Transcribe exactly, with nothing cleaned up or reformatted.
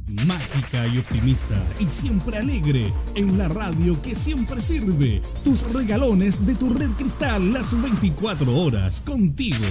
Mágica y optimista y siempre alegre en la radio que siempre sirve. Tus regalones de tu Red Cristal las veinticuatro horas contigo.